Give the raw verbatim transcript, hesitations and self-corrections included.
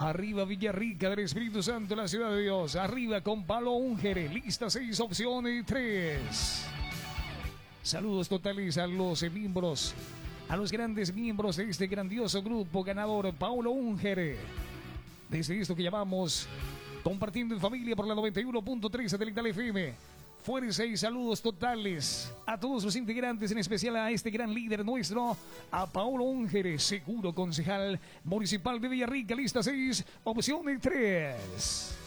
Arriba Villarrica del Espíritu Santo, la ciudad de Dios. Arriba con Palo Ungere. Lista seis, opción tres. Saludos totales a los miembros, a los grandes miembros de este grandioso grupo ganador, Paulo Ungere. Desde esto que llamamos Compartiendo en Familia por la noventa y uno punto tres Satelital F M. Fuerza y saludos totales a todos los integrantes, en especial a este gran líder nuestro, a Paulo Ungere, seguro concejal municipal de Villarrica, lista seis, opción tres.